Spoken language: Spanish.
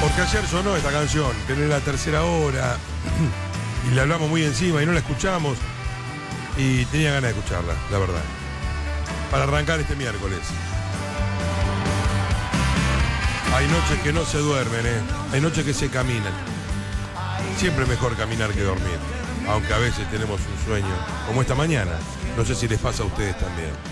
Porque ayer sonó esta canción, que en la tercera hora, y le hablamos muy encima y no la escuchamos, y tenía ganas de escucharla, la verdad. Para arrancar este miércoles. Hay noches que no se duermen, hay noches que se caminan. Siempre es mejor caminar que dormir, aunque a veces tenemos un sueño, como esta mañana. No sé si les pasa a ustedes también.